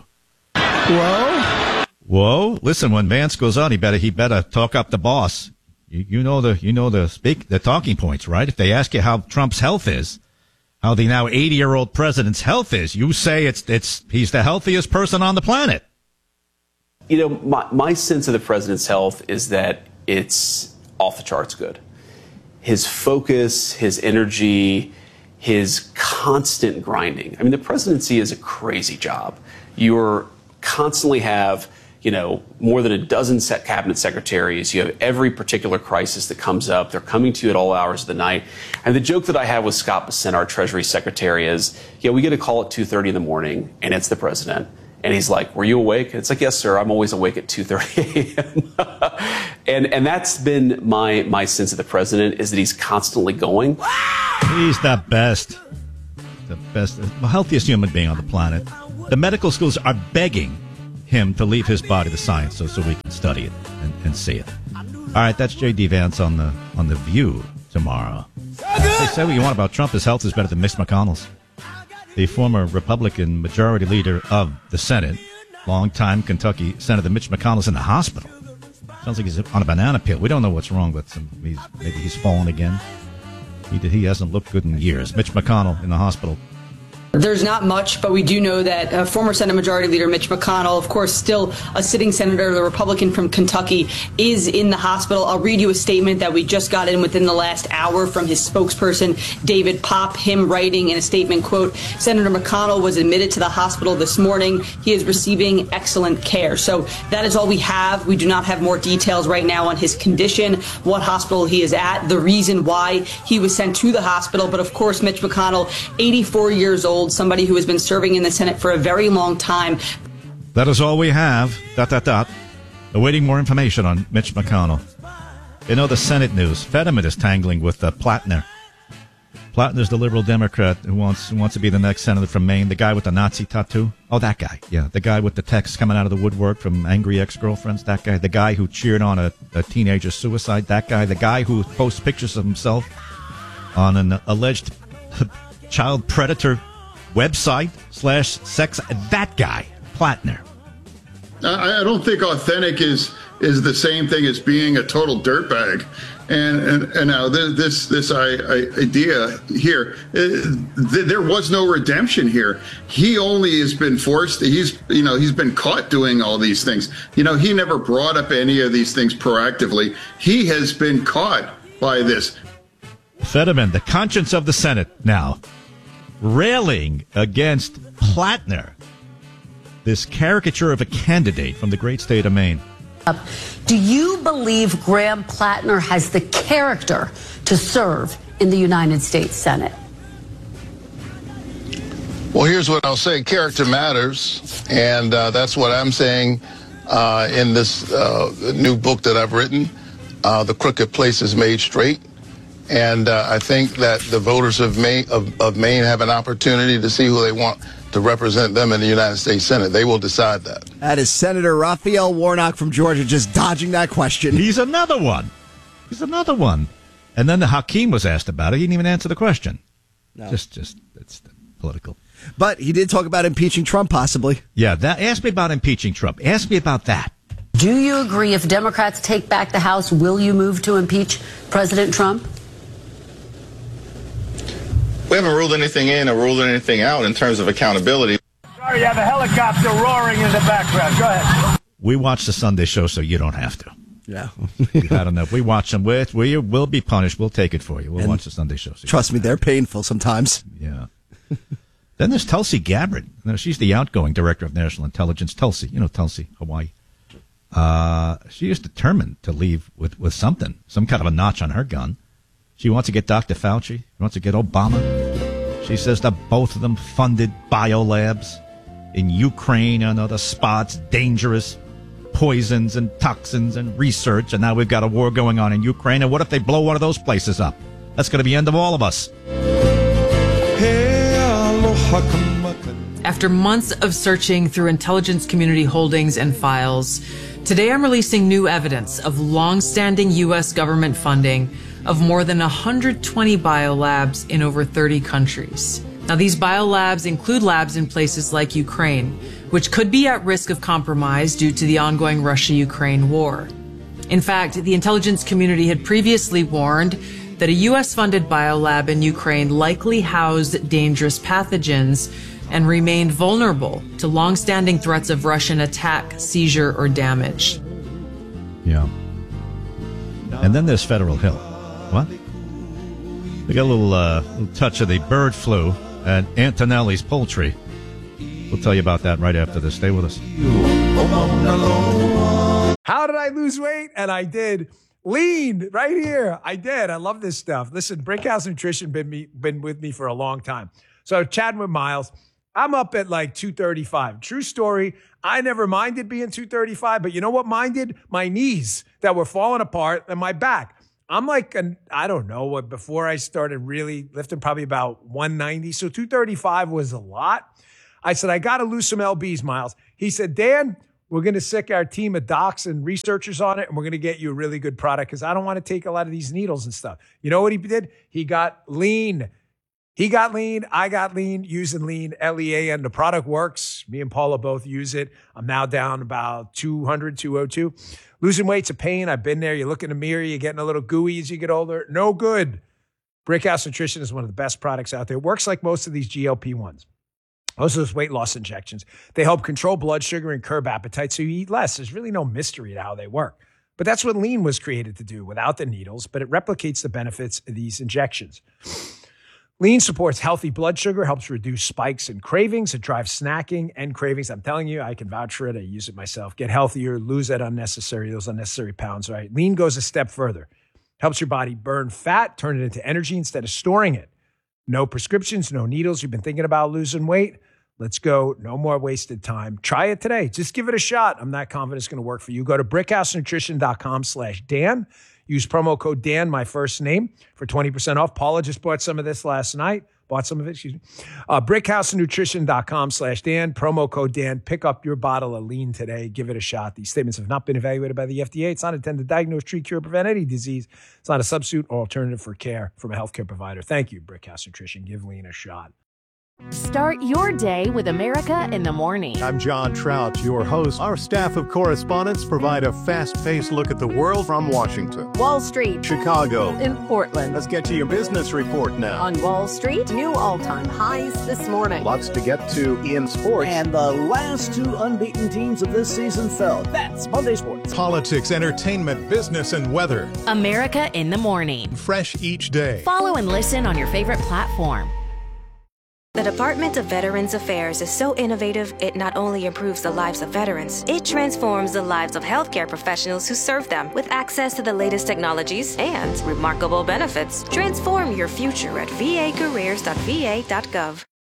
Whoa! Listen, when Vance goes on, he better talk up the boss. You know the talking points, right? If they ask you how Trump's health is, how the now 80-year-old president's health is, you say he's the healthiest person on the planet. My sense of the president's health is that it's off the charts good. His focus, his energy, his constant grinding. I mean, the presidency is a crazy job. You're constantly have, more than a dozen cabinet secretaries. You have every particular crisis that comes up. They're coming to you at all hours of the night. And the joke that I have with Scott Bessent, our Treasury Secretary, is, we get a call at 2:30 in the morning, and it's the president. And he's like, "Were you awake?" And it's like, "Yes, sir. I'm always awake at 2:30 a.m." and that's been my sense of the president, is that he's constantly going. He's the best. The best, the healthiest human being on the planet. The medical schools are begging him to leave his body to science so we can study it and see it. All right, that's J.D. Vance on the View tomorrow. Say what you want about Trump. His health is better than Mitch McConnell's. The former Republican majority leader of the Senate, longtime Kentucky Senator Mitch McConnell's in the hospital. Sounds like he's on a banana peel. We don't know what's wrong with him. Maybe he's fallen again. He hasn't looked good in years. Mitch McConnell in the hospital. There's not much, but we do know that former Senate Majority Leader Mitch McConnell, of course, still a sitting senator, the Republican from Kentucky, is in the hospital. I'll read you a statement that we just got in within the last hour from his spokesperson, David Popp, him writing in a statement, quote, "Senator McConnell was admitted to the hospital this morning. He is receiving excellent care." So that is all we have. We do not have more details right now on his condition, what hospital he is at, the reason why he was sent to the hospital. But of course, Mitch McConnell, 84 years old, somebody who has been serving in the Senate for a very long time. That is all we have. ... Awaiting more information on Mitch McConnell. The Senate news. Fetterman is tangling with Plattner. Plattner's the liberal Democrat who wants to be the next senator from Maine. The guy with the Nazi tattoo. Oh, that guy. Yeah, the guy with the text coming out of the woodwork from angry ex-girlfriends. That guy. The guy who cheered on a teenager's suicide. That guy. The guy who posts pictures of himself on an alleged child predator website /sex. That guy, Plattner. I don't think authentic is the same thing as being a total dirtbag. And now this idea here, there was no redemption here. He only has been forced. He's been caught doing all these things. He never brought up any of these things proactively. He has been caught by this. Fetterman, the conscience of the Senate now, railing against Plattner, this caricature of a candidate from the great state of Maine. Do you believe Graham Plattner has the character to serve in the United States Senate? Well, here's what I'll say. Character matters, and that's what I'm saying in this new book that I've written, The Crooked Place is Made Straight. And I think that the voters of Maine have an opportunity to see who they want to represent them in the United States Senate. They will decide that. That is Senator Raphael Warnock from Georgia just dodging that question. He's another one. And then the Hakeem was asked about it. He didn't even answer the question. No. Just it's political. But he did talk about impeaching Trump, possibly. Yeah, ask me about impeaching Trump. Ask me about that. Do you agree if Democrats take back the House, will you move to impeach President Trump? We haven't ruled anything in or ruled anything out in terms of accountability. Sorry, you have a helicopter roaring in the background. Go ahead. We watch the Sunday show, so you don't have to. Yeah. You've had enough. We watch them. We will be punished. We'll take it for you. We'll watch the Sunday show. So trust me, they're painful sometimes. Yeah. Then there's Tulsi Gabbard. She's the outgoing director of national intelligence. Tulsi, Tulsi, Hawaii. She is determined to leave with something, some kind of a notch on her gun. She wants to get Dr. Fauci. She wants to get Obama. She says that both of them funded biolabs in Ukraine and other spots, dangerous poisons and toxins and research. And now we've got a war going on in Ukraine. And what if they blow one of those places up? That's going to be the end of all of us. After months of searching through intelligence community holdings and files, today I'm releasing new evidence of long-standing U.S. government funding of more than 120 biolabs in over 30 countries. Now, these biolabs include labs in places like Ukraine, which could be at risk of compromise due to the ongoing Russia-Ukraine war. In fact, the intelligence community had previously warned that a U.S.-funded biolab in Ukraine likely housed dangerous pathogens and remained vulnerable to long-standing threats of Russian attack, seizure, or damage. Yeah. And then there's Federal Hill. What? We got a little touch of the bird flu at Antonelli's Poultry. We'll tell you about that right after this. Stay with us. How did I lose weight? And I did. Lean right here. I did. I love this stuff. Listen, Brickhouse Nutrition been with me for a long time. So chatting with Miles, I'm up at like 235. True story. I never minded being 235, but you know what minded? My knees that were falling apart and my back. I'm like, I don't know, before I started really lifting, probably about 190. So 235 was a lot. I said, I got to lose some LBs, Miles. He said, Dan, we're going to sick our team of docs and researchers on it, and we're going to get you a really good product because I don't want to take a lot of these needles and stuff. You know what he did? He got lean. He got lean. I got lean using lean, LEA, and the product works. Me and Paula both use it. I'm now down about 200, 202. Losing weight's a pain. I've been there. You look in the mirror, you're getting a little gooey as you get older. No good. Brickhouse Nutrition is one of the best products out there. It works like most of these GLP-1s. Most of those weight loss injections. They help control blood sugar and curb appetite so you eat less. There's really no mystery to how they work. But that's what lean was created to do without the needles, but it replicates the benefits of these injections. Lean supports healthy blood sugar, helps reduce spikes and cravings. It drives snacking and cravings. I'm telling you, I can vouch for it. I use it myself. Get healthier, lose those unnecessary pounds, right? Lean goes a step further. Helps your body burn fat, turn it into energy instead of storing it. No prescriptions, no needles. You've been thinking about losing weight? Let's go. No more wasted time. Try it today. Just give it a shot. I'm not confident it's going to work for you. Go to brickhousenutrition.com/Dan. Use promo code Dan, my first name, for 20% off. Paula just bought some of this last night. Brickhousenutrition.com/Dan. Promo code Dan. Pick up your bottle of lean today. Give it a shot. These statements have not been evaluated by the FDA. It's not intended to diagnose, treat, cure, prevent any disease. It's not a substitute or alternative for care from a healthcare provider. Thank you, Brickhouse Nutrition. Give lean a shot. Start your day with America in the Morning. I'm John Trout, your host. Our staff of correspondents provide a fast-paced look at the world from Washington, Wall Street, Chicago, in Portland. Let's get to your business report now. On Wall Street, new all-time highs this morning. Lots to get to in sports. And the last two unbeaten teams of this season fell. That's Monday Sports. Politics, entertainment, business, and weather. America in the Morning. Fresh each day. Follow and listen on your favorite platform. The Department of Veterans Affairs is so innovative, it not only improves the lives of veterans, it transforms the lives of healthcare professionals who serve them with access to the latest technologies and remarkable benefits. Transform your future at vacareers.va.gov.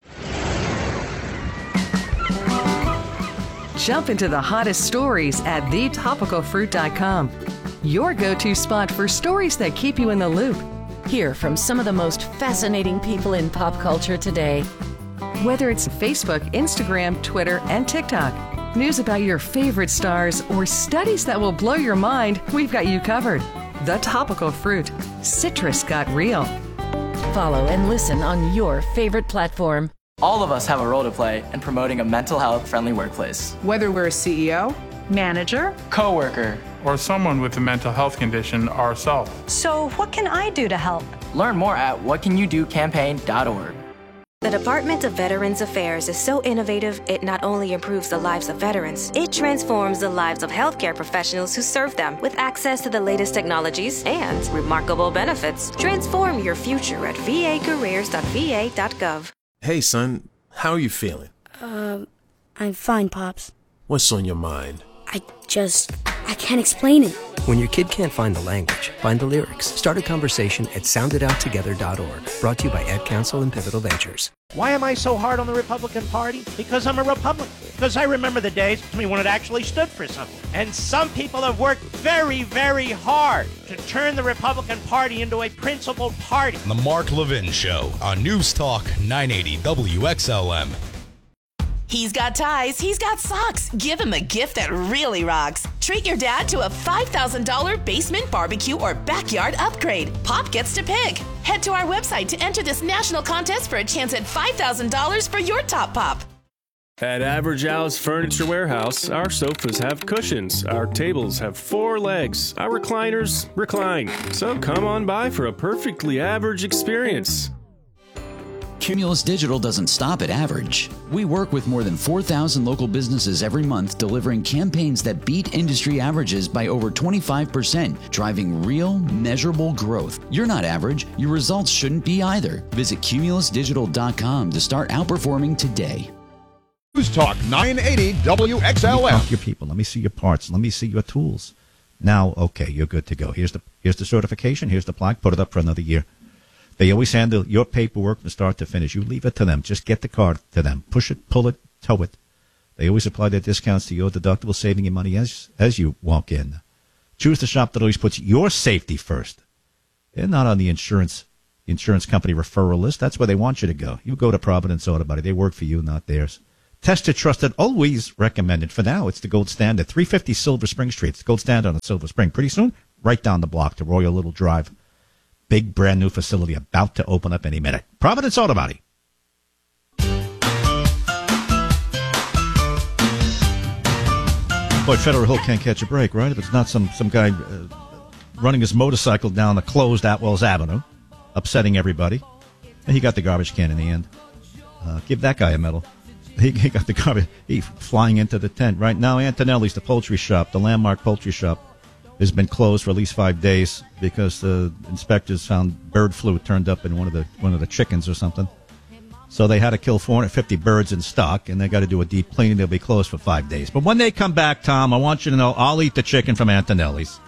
Jump into the hottest stories at thetopicalfruit.com. Your go-to spot for stories that keep you in the loop. Hear from some of the most fascinating people in pop culture today. Whether it's Facebook, Instagram, Twitter, and TikTok, news about your favorite stars, or studies that will blow your mind, we've got you covered. The Topical Fruit. Citrus got real. Follow and listen on your favorite platform. All of us have a role to play in promoting a mental health friendly workplace. Whether we're a CEO, manager, coworker, or someone with a mental health condition ourselves. So what can I do to help? Learn more at whatcanyoudocampaign.org. The Department of Veterans Affairs is so innovative, it not only improves the lives of veterans, it transforms the lives of healthcare professionals who serve them with access to the latest technologies and remarkable benefits. Transform your future at vacareers.va.gov. Hey, son, how are you feeling? I'm fine, Pops. What's on your mind? I can't explain it. When your kid can't find the language, find the lyrics. Start a conversation at sounditouttogether.org. Brought to you by Ad Council and Pivotal Ventures. Why am I so hard on the Republican Party? Because I'm a Republican. Because I remember the days when it actually stood for something. And some people have worked very, very hard to turn the Republican Party into a principled party. The Mark Levin Show on News Talk 980 WXLM. He's got ties, he's got socks. Give him a gift that really rocks. Treat your dad to a $5,000 basement barbecue or backyard upgrade. Pop gets to pick. Head to our website to enter this national contest for a chance at $5,000 for your top pop. At Average Al's Furniture Warehouse, our sofas have cushions, our tables have 4 legs, our recliners recline. So come on by for a perfectly average experience. Cumulus Digital doesn't stop at average. We work with more than 4,000 local businesses every month, delivering campaigns that beat industry averages by over 25%, driving real, measurable growth. You're not average. Your results shouldn't be either. Visit cumulusdigital.com to start outperforming today. News Talk 980 WXLM. Talk to your people. Let me see your parts. Let me see your tools. Now, okay, you're good to go. Here's the certification. Here's the plaque. Put it up for another year. They always handle your paperwork from start to finish. You leave it to them. Just get the card to them. Push it, pull it, tow it. They always apply their discounts to your deductible, saving you money as you walk in. Choose the shop that always puts your safety first. They're not on the insurance company referral list. That's where they want you to go. You go to Providence Auto Body. They work for you, not theirs. Tested, trusted, always recommended. For now, it's the gold standard. 350 Silver Spring Street. It's the gold standard on Silver Spring. Pretty soon, right down the block to Royal Little Drive. Big brand new facility about to open up any minute. Providence Auto Body. Boy, Federal Hill can't catch a break, right? If it's not some guy running his motorcycle down the closed Atwells Avenue, upsetting everybody. And he got the garbage can in the end. Give that guy a medal. He got the garbage. He flying into the tent. Right now, Antonelli's, the poultry shop, the landmark poultry shop, has been closed for at least 5 days because the inspectors found bird flu turned up in one of the chickens or something. So they had to kill 450 birds in stock, and they got to do a deep cleaning. They'll be closed for 5 days. But when they come back, Tom, I want you to know I'll eat the chicken from Antonelli's.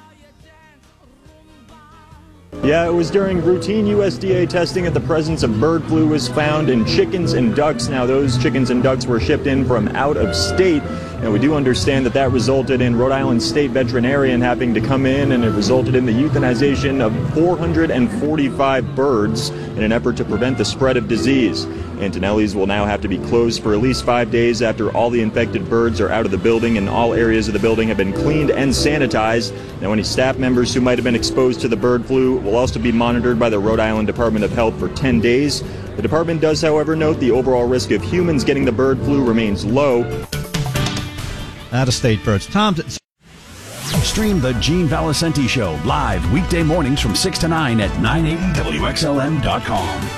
Yeah, it was during routine USDA testing that the presence of bird flu was found in chickens and ducks. Now, those chickens and ducks were shipped in from out of state. And we do understand that resulted in Rhode Island State veterinarian having to come in, and it resulted in the euthanization of 445 birds in an effort to prevent the spread of disease. Antonelli's will now have to be closed for at least 5 days after all the infected birds are out of the building, and all areas of the building have been cleaned and sanitized. Now, any staff members who might have been exposed to the bird flu will also be monitored by the Rhode Island Department of Health for 10 days. The department does, however, note the overall risk of humans getting the bird flu remains low. Out-of-state birds. Tom, stream the Gene Valicenti Show live weekday mornings from 6 to 9 at 980WXLM.com.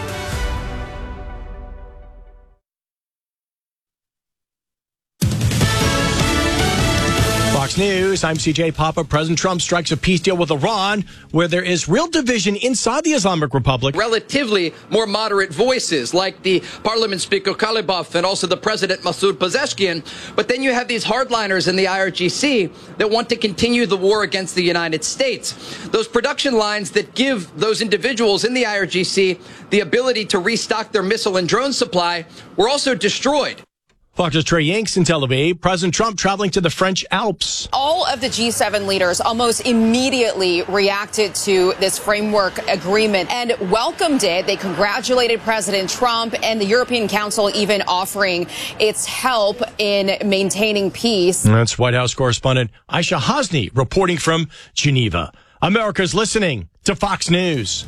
Fox News, I'm CJ Papa. President Trump strikes a peace deal with Iran where there is real division inside the Islamic Republic. Relatively more moderate voices like the Parliament Speaker Kalibov and also the President Masoud Pezeshkian. But then you have these hardliners in the IRGC that want to continue the war against the United States. Those production lines that give those individuals in the IRGC the ability to restock their missile and drone supply were also destroyed. Fox's Trey Yanks in Tel Aviv. President Trump traveling to the French Alps. All of the G7 leaders almost immediately reacted to this framework agreement and welcomed it. They congratulated President Trump, and the European Council even offering its help in maintaining peace. That's White House correspondent Aisha Hasni reporting from Geneva. America's listening to Fox News.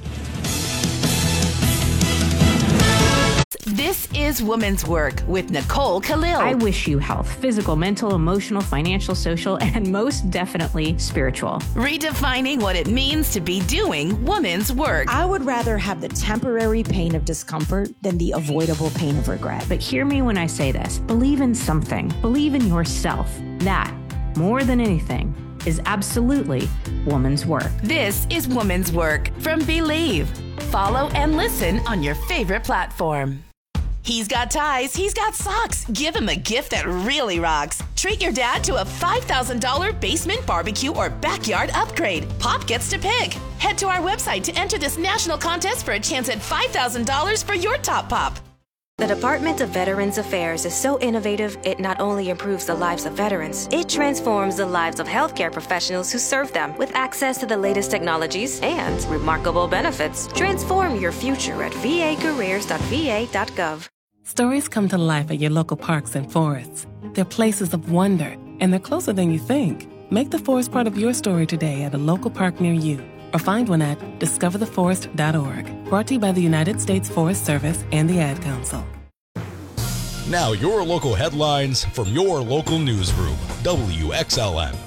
This is Woman's Work with Nicole Khalil. I wish you health, physical, mental, emotional, financial, social, and most definitely spiritual. Redefining what it means to be doing woman's work. I would rather have the temporary pain of discomfort than the avoidable pain of regret. But hear me when I say this. Believe in something. Believe in yourself. That, more than anything, is absolutely woman's work. This is Woman's Work from Believe. Follow and listen on your favorite platform. He's got ties, he's got socks. Give him a gift that really rocks. Treat your dad to a $5,000 basement barbecue or backyard upgrade. Pop gets to pick. Head to our website to enter this national contest for a chance at $5,000 for your top pop. The Department of Veterans Affairs is so innovative, it not only improves the lives of veterans, it transforms the lives of healthcare professionals who serve them with access to the latest technologies and remarkable benefits. Transform your future at vacareers.va.gov. Stories come to life at your local parks and forests. They're places of wonder, and they're closer than you think. Make the forest part of your story today at a local park near you, or find one at discovertheforest.org. Brought to you by the United States Forest Service and the Ad Council. Now your local headlines from your local newsroom, WXLM.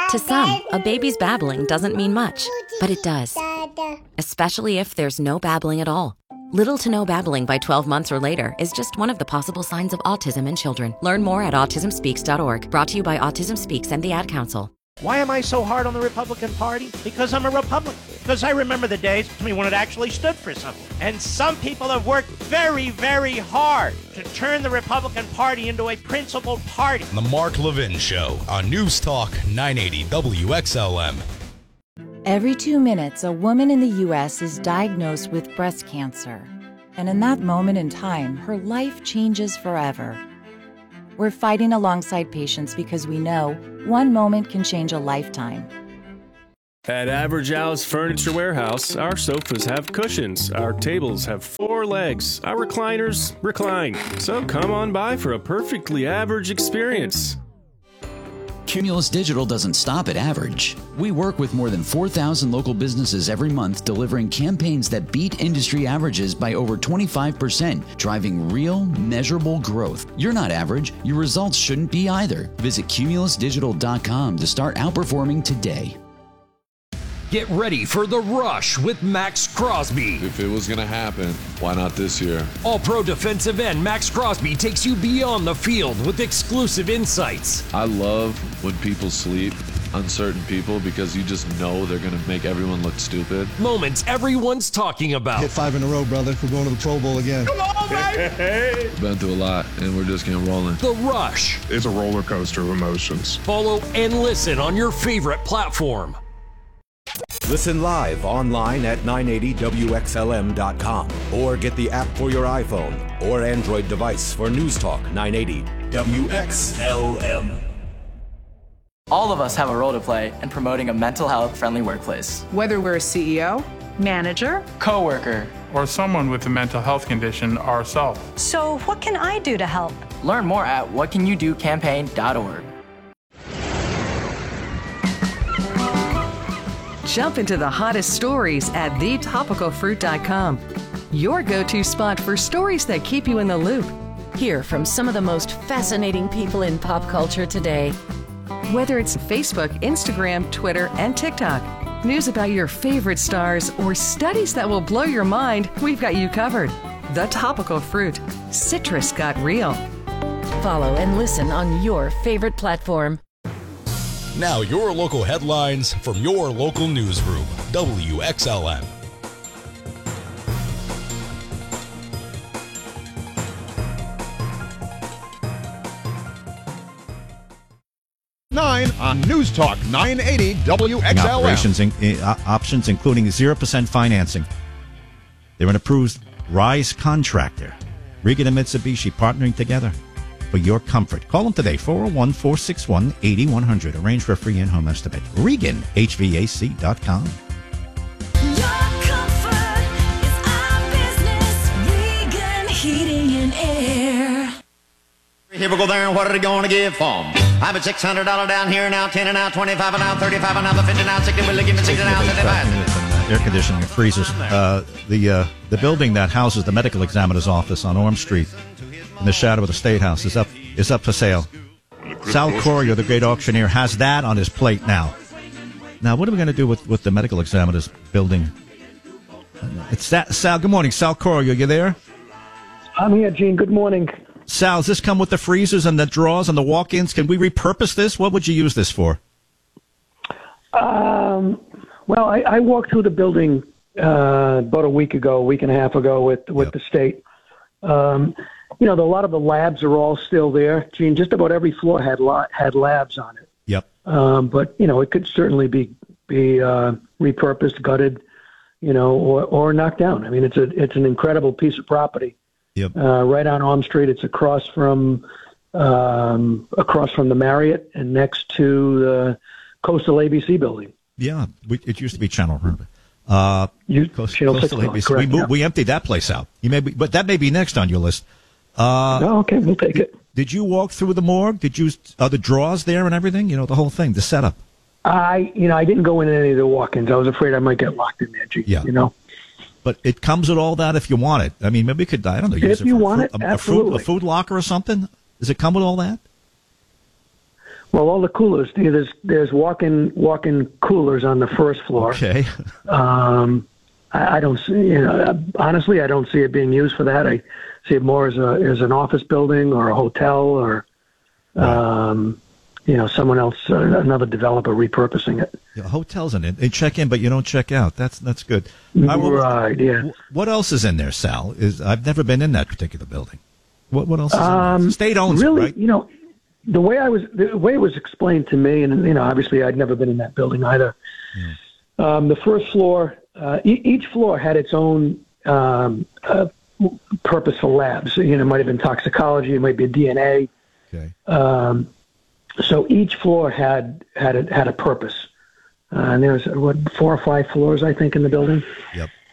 To some, a baby's babbling doesn't mean much, but it does. Especially if there's no babbling at all. Little to no babbling by 12 months or later is just one of the possible signs of autism in children. Learn more at autismspeaks.org. Brought to you by Autism Speaks and the Ad Council. Why am I so hard on the Republican Party? Because I'm a Republican. Because I remember the days when it actually stood for something. And some people have worked very, very hard to turn the Republican Party into a principled party. The Mark Levin Show on News Talk 980 WXLM. Every 2 minutes, a woman in the U.S. is diagnosed with breast cancer. And in that moment in time, her life changes forever. We're fighting alongside patients because we know one moment can change a lifetime. At Average Al's Furniture Warehouse, our sofas have cushions, our tables have 4 legs, our recliners recline. So come on by for a perfectly average experience. Cumulus Digital doesn't stop at average. We work with more than 4,000 local businesses every month, delivering campaigns that beat industry averages by over 25%, driving real, measurable growth. You're not average. Your results shouldn't be either. Visit cumulusdigital.com to start outperforming today. Get ready for The Rush with Max Crosby. If it was going to happen, why not this year? All-pro defensive end Max Crosby takes you beyond the field with exclusive insights. I love when people sleep on certain people because you just know they're going to make everyone look stupid. Moments everyone's talking about. Hit 5 in a row, brother. We're going to the Pro Bowl again. Come on, baby! Been through a lot, and we're just getting rolling. The Rush. It's a roller coaster of emotions. Follow and listen on your favorite platform. Listen live online at 980WXLM.com or get the app for your iPhone or Android device for News Talk 980 WXLM. All of us have a role to play in promoting a mental health friendly workplace. Whether we're a CEO, manager, coworker, or someone with a mental health condition ourselves. So what can I do to help? Learn more at whatcanyoudocampaign.org. Jump into the hottest stories at thetopicalfruit.com. Your go-to spot for stories that keep you in the loop. Hear from some of the most fascinating people in pop culture today. Whether it's Facebook, Instagram, Twitter, and TikTok, news about your favorite stars, or studies that will blow your mind, we've got you covered. The Topical Fruit. Citrus got real. Follow and listen on your favorite platform. Now your local headlines from your local newsroom, WXLM. On News Talk 980 WXLM. Options including 0% financing. They're an approved RISE contractor. Regan and Mitsubishi partnering together for your comfort. Call them today, 401-461-8100. Arrange for a free in-home estimate. ReganHVAC.com. Heating and Air. Here we go there, and what are they going to give for 'em? I'm at $600 down here now, 10 and now, 25 and now, 35 and now, 50 now, 60. Will they give me 60 now, 75? Air conditioning and freezers. The building that houses the medical examiner's office on Orm Street, in the shadow of the State House, is up for sale. Sal Corio, the great auctioneer, has that on his plate now. Now, what are we going to do with the medical examiner's building? It's that, Sal. Good morning, Sal Corio. You there? I'm here, Gene. Good morning. Sal, does this come with the freezers and the drawers and the walk-ins? Can we repurpose this? What would you use this for? Well, I walked through the building about a week and a half ago with the state. A lot of the labs are all still there. Gene, just about every floor had labs on it. Yep. But it could certainly be repurposed, gutted, or knocked down. I mean, it's an incredible piece of property. Yep. Right on Elm Street. It's across from the Marriott and next to the Coastal ABC building. Yeah, it used to be Channel. Coastal ABC. Correct, we emptied that place out. But that may be next on your list. Okay, we'll take it. Did you walk through the morgue? Are the drawers there and everything? The whole thing, the setup. I didn't go in any of the walk-ins. I was afraid I might get locked in there, Gene. Yeah. But it comes with all that if you want it. I mean, maybe we could, I don't know, use if you want it, a food locker or something. Does it come with all that? Well, all the coolers. There's walk-in coolers on the first floor. Okay. I don't see. Honestly, I don't see it being used for that. I see it more as an office building or a hotel or, someone else, another developer repurposing it. Yeah, hotels in it. They check in, but you don't check out. That's good. Right. Yeah. What else is in there, Sal? I've never been in that particular building. What else is in there? State owns really, it, right? The way it was explained to me, and obviously I'd never been in that building either. The first floor, each floor had its own purpose for labs. It might have been toxicology, it might be DNA. Okay. So each floor had a purpose, and there's 4 or 5 floors, I think, in the building. Yep.